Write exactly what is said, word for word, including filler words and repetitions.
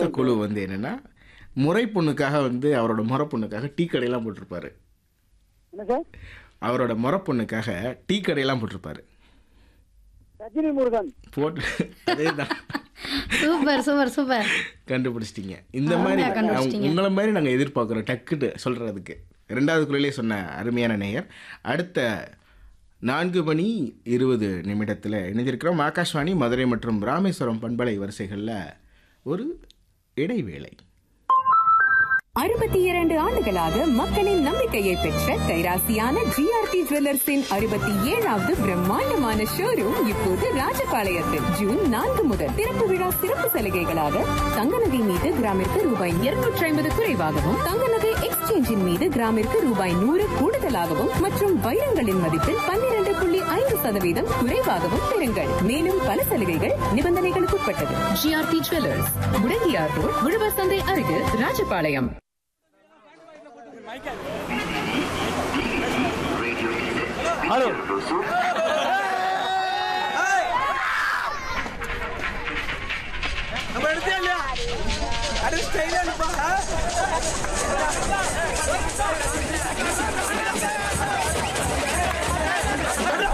அடுத்த குழு வந்து என்னன்னா, முறை பொண்ணுக்காக வந்து அவரோட முறை பொண்ணுக்காக டீ கடையெல்லாம் போட்டிருப்பாரு. என்ன சார்? அவரோட முறை பொண்ணுக்காக டீ கடையெல்லாம் போட்டிருப்பாரு. ரஜினி முருகன். போட்டு அதேதான். Super super super. கண்டுபிடிச்சிட்டீங்க. இந்த மாதிரி உங்களை மாதிரி நாங்கள் எதிர்பார்க்குறோம் டக்குட்டு சொல்கிறதுக்கு. ரெண்டாவது குரலே சொன்ன அருமையான நேயர். அடுத்த நான்கு மணி இருபது நிமிடத்தில் இணைந்திருக்கிறோம். ஆகாஷ்வாணி மதுரை மற்றும் ராமேஸ்வரம் பண்பலை வரிசைகளில் ஒரு இடைவேளை. அறுபத்தி இரண்டு ஆண்டுகளாக மக்களின் நம்பிக்கையை பெற்ற கைராசியான ஜிஆர்டி ஜுவல்லர்ஸின் அறுபத்தி ஏழாவது பிரம்மாண்டமான ஷோரூம் இப்போது ராஜபாளையத்தில் ஜூன் நான்கு முதல் திறப்பு விழா சிறப்பு சலுகைகளாக தங்க நகை மீது கிராமிற்கு ரூபாய் இருநூற்றி ஐம்பது குறைவாகவும், தங்க நகை எக்ஸ்சேஞ்சின் மீது கிராமிற்கு ரூபாய் நூறு கூடுதலாகவும் மற்றும் வைரங்களின் மதிப்பில் பன்னிரண்டு புள்ளி ஐந்து சதவீதம் குறைவாகவும் பெறுங்கள். மேலும் பல சலுகைகள் நிபந்தனைகளுக்கு உட்பட்டது. ஜிஆர்டி ஜுவல்லர்ஸ், முடங்கியார் ரோட், உழவர் சந்தை அருகில், ராஜபாளையம். ஹலோ, நம்ம எடுத்தே இல்லையா? அடிச்சு